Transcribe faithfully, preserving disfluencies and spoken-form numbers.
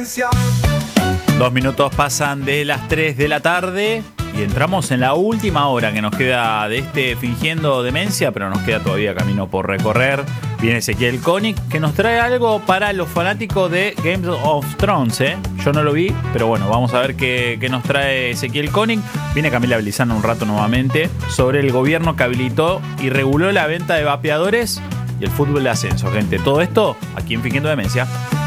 Dos minutos pasan de las tres de la tarde y entramos en la última hora que nos queda de este Fingiendo Demencia, pero nos queda todavía camino por recorrer. Viene Ezequiel Koenig, que nos trae algo para los fanáticos de Game of Thrones, ¿eh? Yo no lo vi, pero bueno, vamos a ver qué, qué nos trae Ezequiel Koenig. Viene Camila Belizano un rato nuevamente sobre el gobierno que habilitó y reguló la venta de vapeadores y el fútbol de ascenso, gente. Todo esto aquí en Fingiendo Demencia.